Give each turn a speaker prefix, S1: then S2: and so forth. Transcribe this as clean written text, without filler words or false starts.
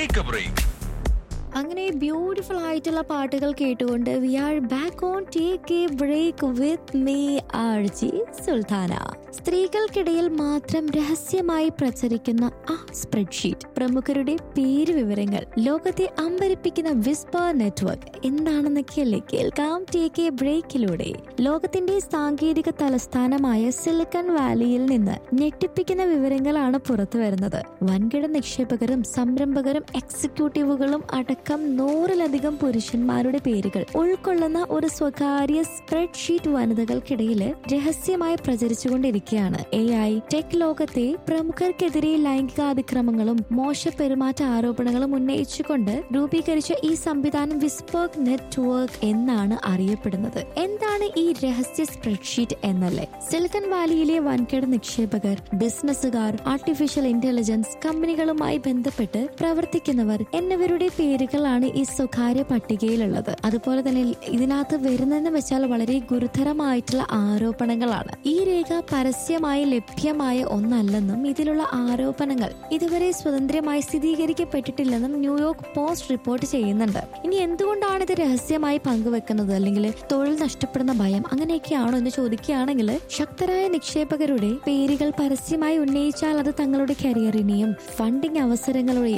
S1: Take A break.
S2: അങ്ങനെ beautiful ആയിട്ടുള്ള പാട്ടുകൾ കേട്ടുകൊണ്ട് V are back on take A break with me RJ Sultana. സ്ത്രീകൾക്കിടയിൽ മാത്രം രഹസ്യമായി പ്രചരിക്കുന്ന ആ സ്പ്രെഡ്ഷീറ്റ്, പ്രമുഖരുടെ പേര് വിവരങ്ങൾ, ലോകത്തെ അമ്പരിപ്പിക്കുന്ന വിസ്പർ നെറ്റ്വർക്ക് എന്താണെന്നൊക്കെയല്ലേ കേൾക്കാം ടേക്ക് എ ബ്രേക്കിലൂടെ. ലോകത്തിന്റെ സാങ്കേതിക തലസ്ഥാനമായ സിലിക്കൺ വാലിയിൽ നിന്ന് ഞെട്ടിപ്പിക്കുന്ന വിവരങ്ങളാണ് പുറത്തു വരുന്നത്. വൻകിട നിക്ഷേപകരും സംരംഭകരും എക്സിക്യൂട്ടീവുകളും അടക്കം 100-ലധികം പുരുഷന്മാരുടെ പേരുകൾ ഉൾക്കൊള്ളുന്ന ഒരു സ്വകാര്യ സ്പ്രെഡ്ഷീറ്റ് വനിതകൾക്കിടയിൽ രഹസ്യമായി പ്രചരിച്ചുകൊണ്ടിരിക്കുകയാണ്. AI ടെക് ലോകത്തെ പ്രമുഖർക്കെതിരെ ലൈംഗികാതിക്രമങ്ങളും മോശ പെരുമാറ്റ ആരോപണങ്ങളും ഉന്നയിച്ചുകൊണ്ട് രൂപീകരിച്ച ഈ സംവിധാനം വിസ്പർ നെറ്റ്വർക്ക് എന്നാണ് അറിയപ്പെടുന്നത്. എന്താണ് ഈ രഹസ്യ സ്പ്രെഡ്ഷീറ്റ് എന്നല്ലേ? സിലിക്കൺ വാലിയിലെ വൻകിട നിക്ഷേപകർ, ബിസിനസ്സുകാർ, ആർട്ടിഫിഷ്യൽ ഇന്റലിജൻസ് കമ്പനികളുമായി ബന്ധപ്പെട്ട് പ്രവർത്തിക്കുന്നവർ എന്നിവരുടെ പേരുകളാണ് ഈ സ്വകാര്യ പട്ടികയിലുള്ളത്. അതുപോലെ തന്നെ ഇതിനകത്ത് വരുന്നതെന്ന് വെച്ചാൽ വളരെ ഗുരുതരമായിട്ടുള്ള ആരോപണങ്ങളാണ്. ഈ രേഖ പരസ്യമായി ലഭ്യമായ ഒന്നല്ലെന്നും ഇതിലുള്ള ആരോപണങ്ങൾ ഇതുവരെ സ്വതന്ത്രമായി സ്ഥിരീകരിക്കപ്പെട്ടിട്ടില്ലെന്നും ന്യൂയോർക്ക് പോസ്റ്റ് റിപ്പോർട്ട് ചെയ്യുന്നുണ്ട്. ഇനി എന്തുകൊണ്ടാണ് ഇത് രഹസ്യമായി പങ്കുവെക്കുന്നത്? അല്ലെങ്കിൽ തൊഴിൽ നഷ്ടപ്പെടുന്ന ഭയം അങ്ങനെയൊക്കെയാണോ എന്ന് ചോദിക്കുകയാണെങ്കിൽ, ശക്തരായ നിക്ഷേപകരുടെ പേരുകൾ പരസ്യമായി ഉന്നയിച്ചാൽ അത് തങ്ങളുടെ കരിയറിനെയും ഫണ്ടിംഗ് അവസരങ്ങളെയും